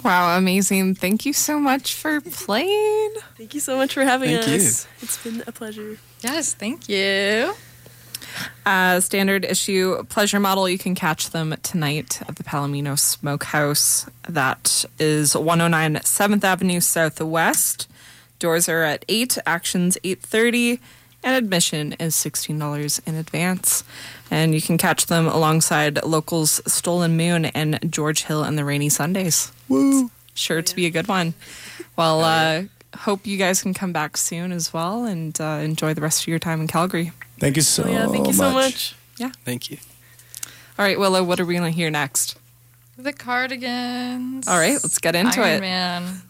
Wow, amazing. Thank you so much for playing. Thank you so much for having us. Thank you. It's been a pleasure. Yes, thank you. Standard issue pleasure model. You can catch them tonight at the Palomino Smokehouse. That is 109 7th Avenue Southwest. Doors are at 8, actions 8:30, and admission is $16 in advance. And you can catch them alongside locals Stolen Moon and George Hill and the Rainy Sundays. Woo! Sure to be a good one. Well, hope you guys can come back soon as well and enjoy the rest of your time in Calgary. Thank you so much. Thank you so much. Yeah. Thank you. All right, Willow, what are we going to hear next? The Cardigans. All right, let's get into Iron it. Man.